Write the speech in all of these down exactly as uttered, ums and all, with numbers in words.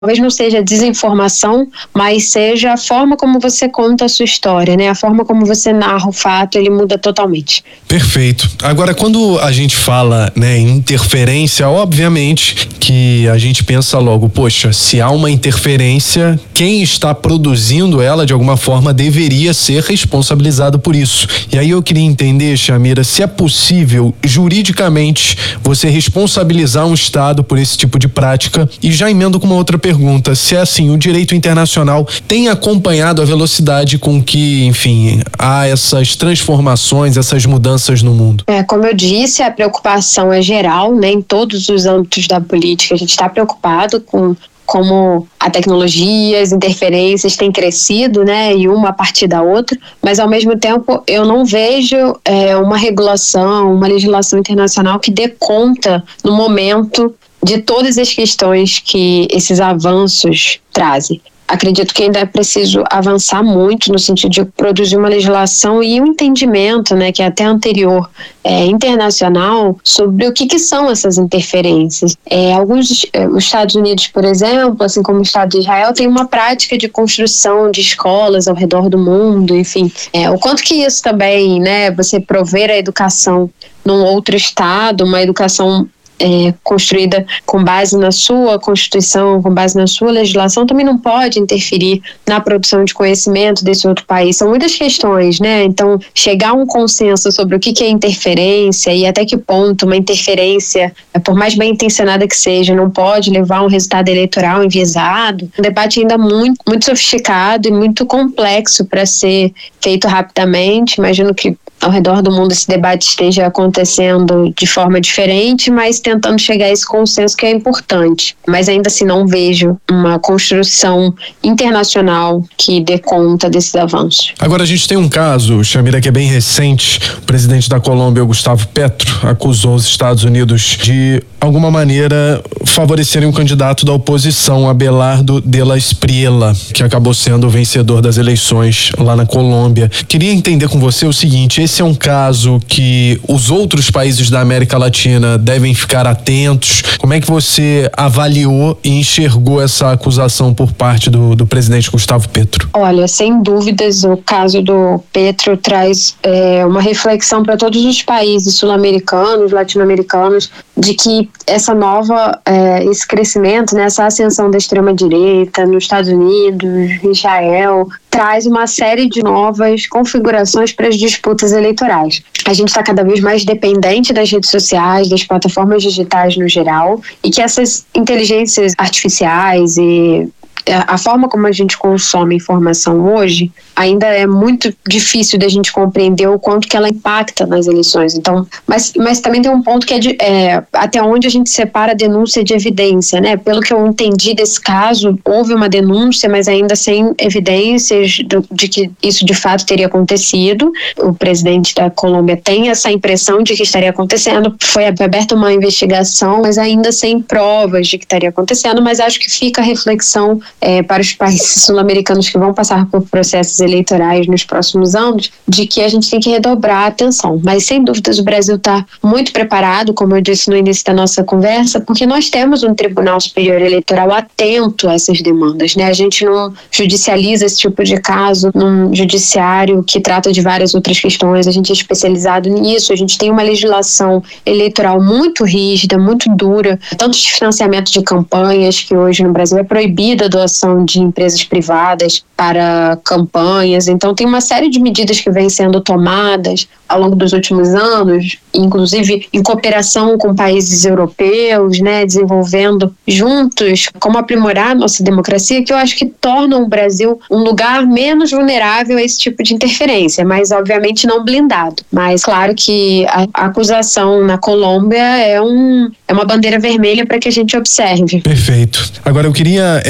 talvez não seja desinformação, mas seja a forma como você conta a sua história, né? A forma como você narra o fato, ele muda totalmente. Perfeito. Agora, quando a gente fala, né, em interferência, obviamente que a gente pensa logo, poxa, se há uma interferência, quem está produzindo ela de alguma forma deveria ser responsabilizado por isso. E aí eu queria entender, Chamira, se é possível juridicamente você responsabilizar um Estado por esse tipo de prática. E já emendo com uma outra pergunta, se é assim, o direito internacional tem acompanhado a velocidade com que, enfim, há essas transformações, essas mudanças no mundo? É, como eu disse, a preocupação é geral, né, em todos os âmbitos da política. A gente está preocupado com como a tecnologia, as interferências têm crescido, né, e uma a partir da outra, mas ao mesmo tempo eu não vejo é, uma regulação, uma legislação internacional que dê conta no momento de todas as questões que esses avanços trazem. Acredito que ainda é preciso avançar muito no sentido de produzir uma legislação e um entendimento, né, que é até anterior, é, internacional, sobre o que, que são essas interferências. É, alguns, é, os Estados Unidos, por exemplo, assim como o Estado de Israel, tem uma prática de construção de escolas ao redor do mundo, enfim. É, o quanto que isso também, né, você prover a educação num outro Estado, uma educação É, construída com base na sua Constituição, com base na sua legislação, também não pode interferir na produção de conhecimento desse outro país. São muitas questões, né? Então, chegar a um consenso sobre o que é interferência e até que ponto uma interferência, por mais bem intencionada que seja, não pode levar a um resultado eleitoral enviesado. Um debate ainda muito, muito sofisticado e muito complexo para ser feito rapidamente. Imagino que ao redor do mundo esse debate esteja acontecendo de forma diferente, mas tentando chegar a esse consenso que é importante. Mas ainda assim não vejo uma construção internacional que dê conta desses avanços. Agora a gente tem um caso, Chamira, que é bem recente. O presidente da Colômbia, Gustavo Petro, acusou os Estados Unidos de alguma maneira favorecerem um candidato da oposição, Abelardo de la Espriella, que acabou sendo o vencedor das eleições lá na Colômbia. Queria entender com você o seguinte: esse é um caso que os outros países da América Latina devem ficar atentos. Como é que você avaliou e enxergou essa acusação por parte do, do presidente Gustavo Petro? Olha, sem dúvidas, o caso do Petro traz é, uma reflexão para todos os países sul-americanos, latino-americanos, de que essa nova, é, esse crescimento, né, essa ascensão da extrema-direita nos Estados Unidos, Israel, traz uma série de novas configurações para as disputas eleitorais. A gente está cada vez mais dependente das redes sociais, das plataformas digitais no geral, e que essas inteligências artificiais e a forma como a gente consome informação hoje ainda é muito difícil da gente compreender o quanto que ela impacta nas eleições. Então, mas, mas também tem um ponto que é, de, é até onde a gente separa a denúncia de evidência, né? Pelo que eu entendi desse caso, houve uma denúncia, mas ainda sem evidências do, de que isso de fato teria acontecido. O presidente da Colômbia tem essa impressão de que estaria acontecendo. Foi aberta uma investigação, mas ainda sem provas de que estaria acontecendo, mas acho que fica a reflexão É, para os países sul-americanos que vão passar por processos eleitorais nos próximos anos, de que a gente tem que redobrar a atenção. Mas, sem dúvidas, o Brasil está muito preparado, como eu disse no início da nossa conversa, porque nós temos um Tribunal Superior Eleitoral atento a essas demandas, né? A gente não judicializa esse tipo de caso num judiciário que trata de várias outras questões, a gente é especializado nisso, a gente tem uma legislação eleitoral muito rígida, muito dura, tanto de financiamento de campanhas, que hoje no Brasil é proibida a doação de empresas privadas para campanhas. Então tem uma série de medidas que vêm sendo tomadas ao longo dos últimos anos, inclusive em cooperação com países europeus, né, desenvolvendo juntos como aprimorar a nossa democracia, que eu acho que tornam o Brasil um lugar menos vulnerável a esse tipo de interferência, mas obviamente não blindado. Mas claro que a, a acusação na Colômbia é, um, é uma bandeira vermelha para que a gente observe. Perfeito. Agora eu queria é, entender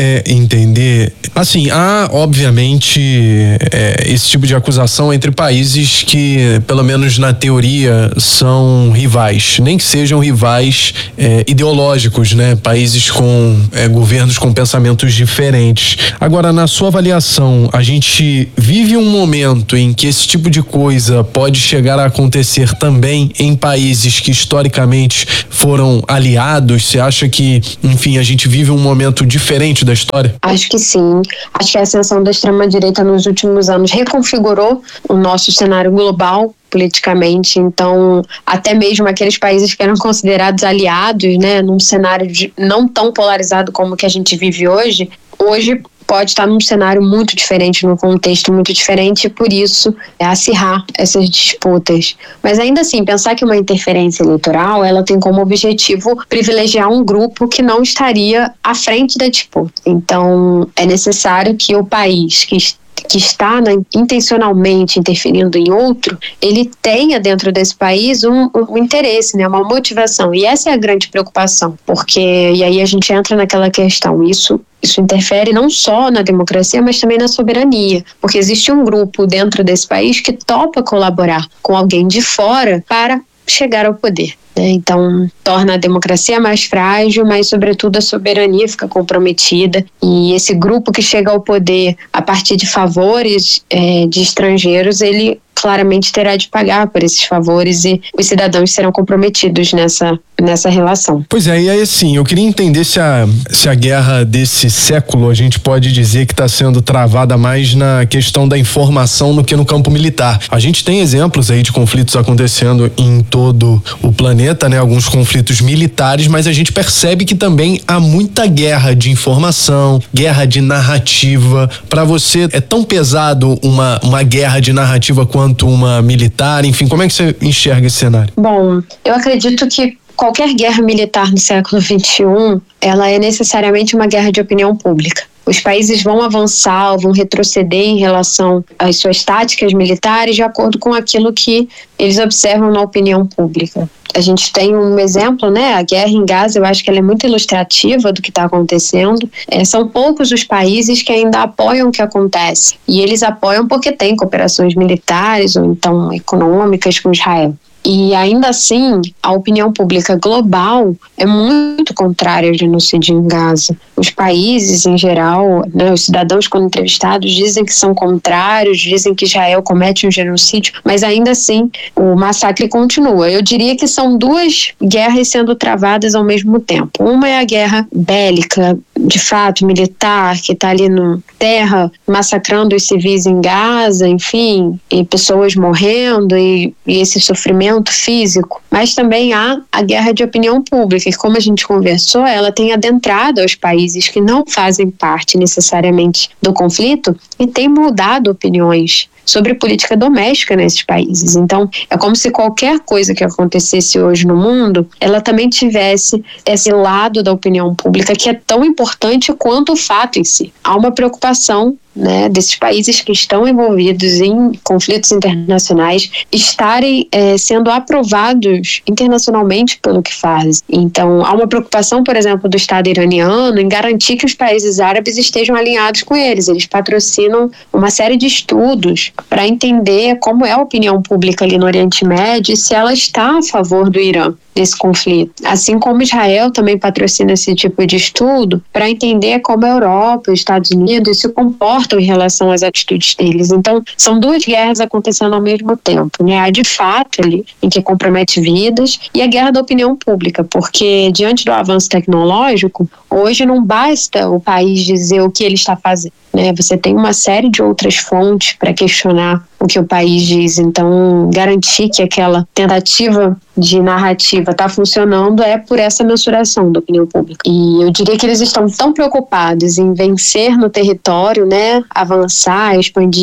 entender, assim, há obviamente é, esse tipo de acusação entre países que, pelo menos na teoria, são rivais, nem que sejam rivais é, ideológicos, né? Países com é, governos com pensamentos diferentes. Agora, na sua avaliação, a gente vive um momento em que esse tipo de coisa pode chegar a acontecer também em países que historicamente foram aliados? Você acha que, enfim, a gente vive um momento diferente da história? Acho que sim. Acho que a ascensão da extrema-direita nos últimos anos reconfigurou o nosso cenário global politicamente, então até mesmo aqueles países que eram considerados aliados, né, num cenário de, não tão polarizado como o que a gente vive hoje, hoje pode estar num cenário muito diferente, num contexto muito diferente, e por isso é acirrar essas disputas. Mas ainda assim, pensar que uma interferência eleitoral, ela tem como objetivo privilegiar um grupo que não estaria à frente da disputa. Então, é necessário que o país que que está né, intencionalmente interferindo em outro, ele tenha dentro desse país um, um interesse, né, uma motivação. E essa é a grande preocupação, porque, e aí a gente entra naquela questão, isso, isso interfere não só na democracia, mas também na soberania, porque existe um grupo dentro desse país que topa colaborar com alguém de fora para chegar ao poder. Então, torna a democracia mais frágil, mas, sobretudo, a soberania fica comprometida. E esse grupo que chega ao poder a partir de favores é, de estrangeiros, ele claramente terá de pagar por esses favores e os cidadãos serão comprometidos nessa, nessa relação. Pois é, e aí assim, eu queria entender se a, se a guerra desse século a gente pode dizer que está sendo travada mais na questão da informação do que no campo militar. A gente tem exemplos aí de conflitos acontecendo em todo o planeta, né? Alguns conflitos militares, mas a gente percebe que também há muita guerra de informação, guerra de narrativa. Para você, é tão pesado uma, uma guerra de narrativa quanto uma militar? Enfim, como é que você enxerga esse cenário? Bom, eu acredito que qualquer guerra militar no século vinte e um, ela é necessariamente uma guerra de opinião pública. Os países vão avançar, vão retroceder em relação às suas táticas militares de acordo com aquilo que eles observam na opinião pública. A gente tem um exemplo, né? A guerra em Gaza, eu acho que ela é muito ilustrativa do que está acontecendo. É, são poucos os países que ainda apoiam o que acontece. E eles apoiam porque tem cooperações militares ou então econômicas com Israel. E ainda assim, a opinião pública global é muito contrária ao genocídio em Gaza. Os países, em geral, né, os cidadãos, quando entrevistados, dizem que são contrários, dizem que Israel comete um genocídio, mas ainda assim, o massacre continua. Eu diria que são duas guerras sendo travadas ao mesmo tempo. Uma é a guerra bélica, de fato, militar, que está ali na terra, massacrando os civis em Gaza, enfim, e pessoas morrendo, e, e esse sofrimento físico, mas também há a guerra de opinião pública, que, como a gente conversou, ela tem adentrado aos países que não fazem parte necessariamente do conflito e tem mudado opiniões sobre política doméstica nesses países. Então, é como se qualquer coisa que acontecesse hoje no mundo, ela também tivesse esse lado da opinião pública que é tão importante quanto o fato em si. Há uma preocupação, né, desses países que estão envolvidos em conflitos internacionais estarem é, sendo aprovados internacionalmente pelo que fazem. Então, há uma preocupação, por exemplo, do Estado iraniano em garantir que os países árabes estejam alinhados com eles. Eles patrocinam uma série de estudos para entender como é a opinião pública ali no Oriente Médio e se ela está a favor do Irã desse conflito. Assim como Israel também patrocina esse tipo de estudo para entender como a Europa e os Estados Unidos se comportam em relação às atitudes deles. Então, são duas guerras acontecendo ao mesmo tempo, né? A de fato ali, em que compromete vidas, e a guerra da opinião pública, porque diante do avanço tecnológico, hoje não basta o país dizer o que ele está fazendo, né? Você tem uma série de outras fontes para questionar o que o país diz. Então, garantir que aquela tentativa de narrativa está funcionando é por essa mensuração da opinião pública. E eu diria que eles estão tão preocupados em vencer no território, né, avançar, expandir,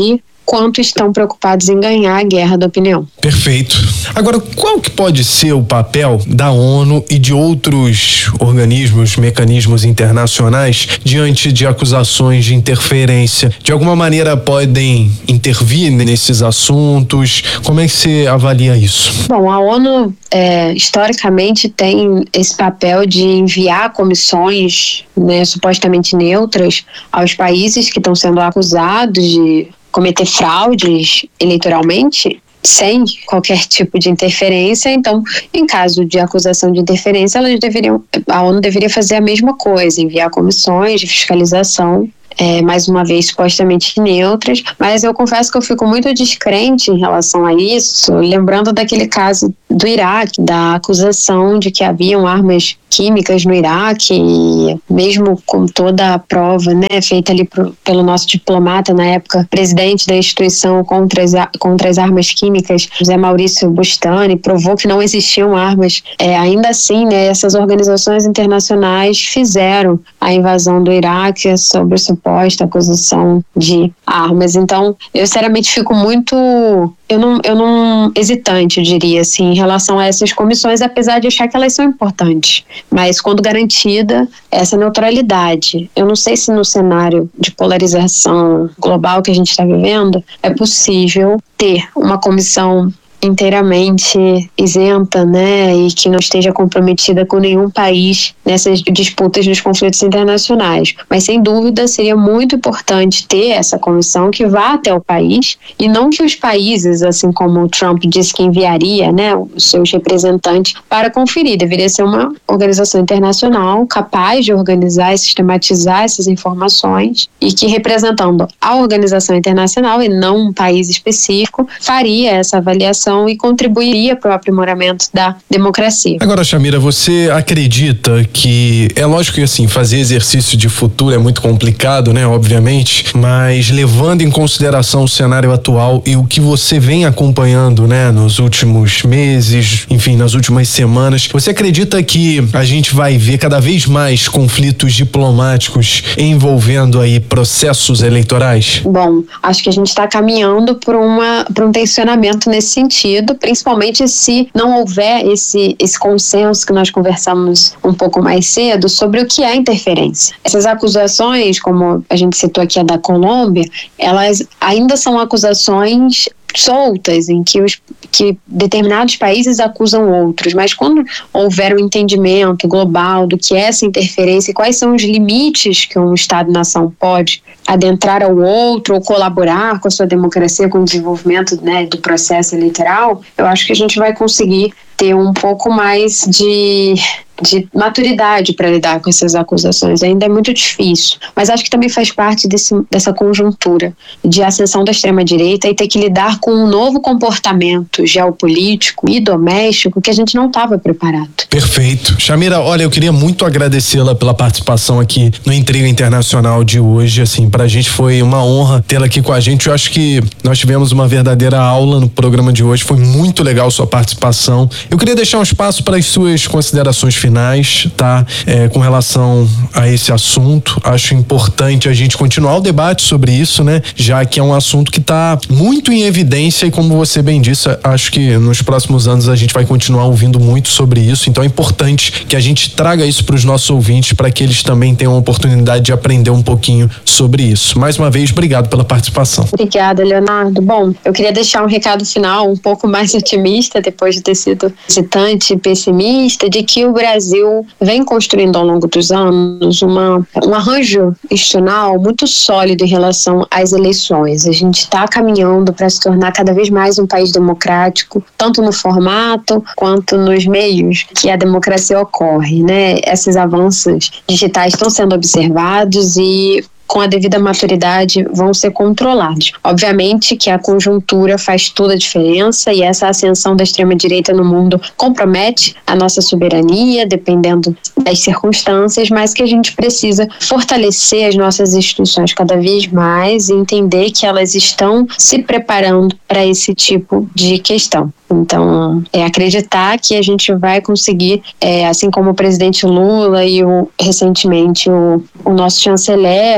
quanto estão preocupados em ganhar a guerra da opinião. Perfeito. Agora, qual que pode ser o papel da ONU e de outros organismos, mecanismos internacionais diante de acusações de interferência? De alguma maneira podem intervir nesses assuntos? Como é que você avalia isso? Bom, a ONU é, historicamente tem esse papel de enviar comissões, né, supostamente neutras aos países que estão sendo acusados de cometer fraudes eleitoralmente sem qualquer tipo de interferência. Então, em caso de acusação de interferência, elas deveriam, a ONU deveria fazer a mesma coisa, enviar comissões de fiscalização, é, mais uma vez supostamente neutras, mas eu confesso que eu fico muito descrente em relação a isso, lembrando daquele caso do Iraque, da acusação de que haviam armas químicas no Iraque, e mesmo com toda a prova, né, feita ali pro, pelo nosso diplomata na época, presidente da instituição contra as, contra as armas químicas, José Maurício Bustani, provou que não existiam armas. É, ainda assim, né, essas organizações internacionais fizeram a invasão do Iraque sob a suposta acusação de armas. Então, eu sinceramente fico muito... Eu não, eu não hesitante, eu diria, assim, em relação a essas comissões, apesar de achar que elas são importantes. Mas quando garantida essa neutralidade. Eu não sei se no cenário de polarização global que a gente está vivendo é possível ter uma comissão inteiramente isenta, né, e que não esteja comprometida com nenhum país nessas disputas nos conflitos internacionais. Mas, sem dúvida, seria muito importante ter essa comissão que vá até o país, e não que os países, assim como o Trump disse que enviaria, né, os seus representantes para conferir. Deveria ser uma organização internacional capaz de organizar e sistematizar essas informações, e que, representando a organização internacional e não um país específico, faria essa avaliação e contribuiria para o aprimoramento da democracia. Agora, Chamira, você acredita que, é lógico que assim, fazer exercício de futuro é muito complicado, né, obviamente, mas levando em consideração o cenário atual e o que você vem acompanhando, né, nos últimos meses, enfim, nas últimas semanas, você acredita que a gente vai ver cada vez mais conflitos diplomáticos envolvendo aí processos eleitorais? Bom, acho que a gente está caminhando por uma, por um tensionamento nesse sentido, principalmente se não houver esse, esse consenso que nós conversamos um pouco mais cedo sobre o que é interferência. Essas acusações, como a gente citou aqui a da Colômbia, elas ainda são acusações soltas, em que, os, que determinados países acusam outros, mas quando houver um entendimento global do que é essa interferência e quais são os limites que um Estado-nação pode adentrar ao outro ou colaborar com a sua democracia, com o desenvolvimento, né, do processo eleitoral, eu acho que a gente vai conseguir ter um pouco mais de... de maturidade para lidar com essas acusações. Ainda é muito difícil, mas acho que também faz parte desse, dessa conjuntura de ascensão da extrema-direita e ter que lidar com um novo comportamento geopolítico e doméstico que a gente não estava preparado. Perfeito. Chamira, olha, eu queria muito agradecê-la pela participação aqui no Intriga Internacional de hoje. Assim, pra gente foi uma honra tê-la aqui com a gente. Eu acho que nós tivemos uma verdadeira aula no programa de hoje. Foi muito legal sua participação. Eu queria deixar um espaço para as suas considerações finais, tá? É, com relação a esse assunto. Acho importante a gente continuar o debate sobre isso, né? Já que é um assunto que está muito em evidência e, como você bem disse, acho que nos próximos anos a gente vai continuar ouvindo muito sobre isso. Então é importante que a gente traga isso para os nossos ouvintes, para que eles também tenham a oportunidade de aprender um pouquinho sobre isso. Mais uma vez, obrigado pela participação. Obrigada, Leonardo. Bom, eu queria deixar um recado final um pouco mais otimista, depois de ter sido hesitante e pessimista, de que o Brasil vem construindo ao longo dos anos uma, um arranjo institucional muito sólido em relação às eleições. A gente está caminhando para se tornar cada vez mais um país democrático, tanto no formato quanto nos meios que a democracia ocorre, né? Esses avanços digitais estão sendo observados e, com a devida maturidade, vão ser controlados. Obviamente que a conjuntura faz toda a diferença e essa ascensão da extrema-direita no mundo compromete a nossa soberania, dependendo das circunstâncias, mas que a gente precisa fortalecer as nossas instituições cada vez mais e entender que elas estão se preparando para esse tipo de questão. Então, é acreditar que a gente vai conseguir, é, assim como o presidente Lula e o, recentemente o, o nosso chanceler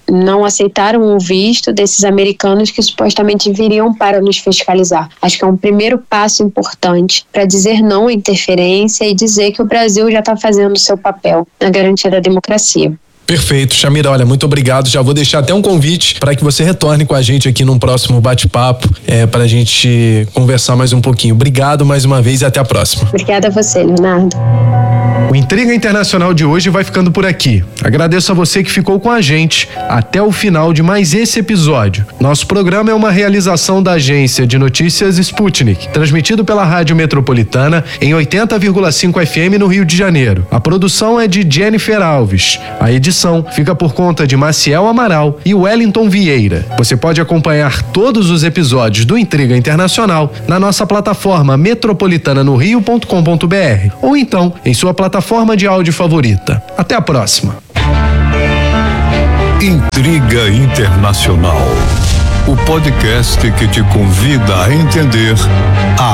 não aceitaram o visto desses americanos que supostamente viriam para nos fiscalizar. Acho que é um primeiro passo importante para dizer não à interferência e dizer que o Brasil já está fazendo o seu papel na garantia da democracia. Perfeito, Chamira, olha, muito obrigado. Já vou deixar até um convite para que você retorne com a gente aqui num próximo bate-papo, é, para a gente conversar mais um pouquinho. Obrigado mais uma vez e até a próxima. Obrigada a você, Leonardo. O Intriga Internacional de hoje vai ficando por aqui. Agradeço a você que ficou com a gente até o final de mais esse episódio. Nosso programa é uma realização da agência de notícias Sputnik, transmitido pela Rádio Metropolitana em oitenta vírgula cinco F M no Rio de Janeiro. A produção é de Jennifer Alves. A edição fica por conta de Maciel Amaral e Wellington Vieira. Você pode acompanhar todos os episódios do Intriga Internacional na nossa plataforma metropolitana no rio ponto com ponto b r ou então em sua plataforma de áudio favorita. Até a próxima. Intriga Internacional, o podcast que te convida a entender a